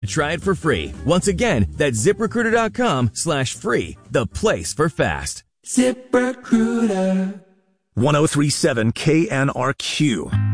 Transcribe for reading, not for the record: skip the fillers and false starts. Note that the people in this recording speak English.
Try it for free. Once again, that's ZipRecruiter.com/free, the place for fast. ZipRecruiter. 1037 KNRQ.